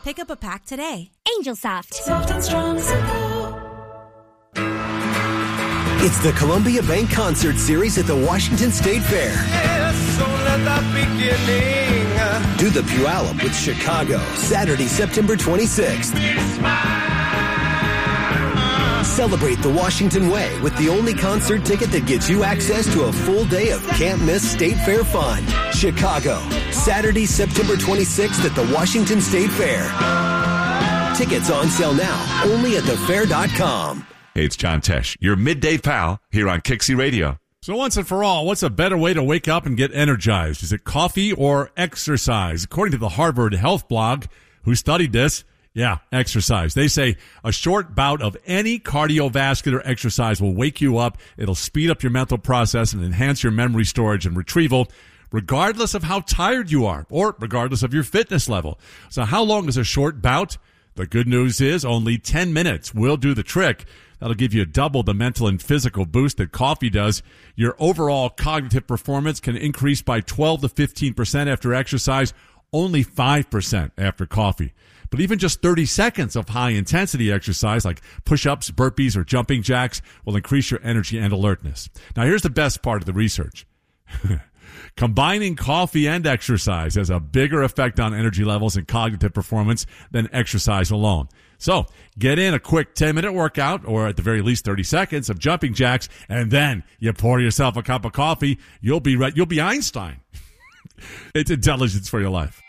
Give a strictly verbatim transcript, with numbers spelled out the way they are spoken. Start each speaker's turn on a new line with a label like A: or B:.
A: Pick up a pack today.
B: Angel Soft.
C: Soft and strong, simple.
D: It's the Columbia Bank Concert Series at the Washington State Fair.
E: Yes, so let the beginning.
D: Do the Puyallup with Chicago, Saturday, September twenty-sixth. Celebrate the Washington way with the only concert ticket that gets you access to a full day of can't-miss State Fair fun. Chicago, Saturday, September twenty-sixth at the Washington State Fair. Tickets on sale now, only at the fair dot com.
F: Hey, it's John Tesh, your midday pal here on Kixie Radio.
G: So once and for all, what's a better way to wake up and get energized? Is it coffee or exercise? According to the Harvard Health blog, who studied this, yeah, exercise. They say a short bout of any cardiovascular exercise will wake you up. It'll speed up your mental process and enhance your memory storage and retrieval, regardless of how tired you are or regardless of your fitness level. So how long is a short bout? The good news is only ten minutes will do the trick. That'll give you double the mental and physical boost that coffee does. Your overall cognitive performance can increase by twelve to fifteen percent after exercise, only five percent after coffee. But even just thirty seconds of high-intensity exercise like push-ups, burpees, or jumping jacks will increase your energy and alertness. Now, here's the best part of the research. Combining coffee and exercise has a bigger effect on energy levels and cognitive performance than exercise alone. So, get in a quick ten-minute workout, or at the very least thirty seconds of jumping jacks, and then you pour yourself a cup of coffee. You'll be right. You'll be Einstein. It's intelligence for your life.